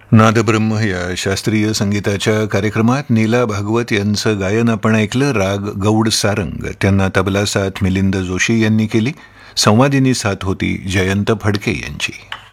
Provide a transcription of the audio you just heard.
नादब्रह्म या शास्त्रीय संगीताच्या कार्यक्रमात नीला भागवत यांचं गायन आपण ऐकलं. राग गौड सारंग. त्यांना तबला साथ मिलिंद जोशी यांनी केली. संवादिनी साथ होती जयंत फडके यांची.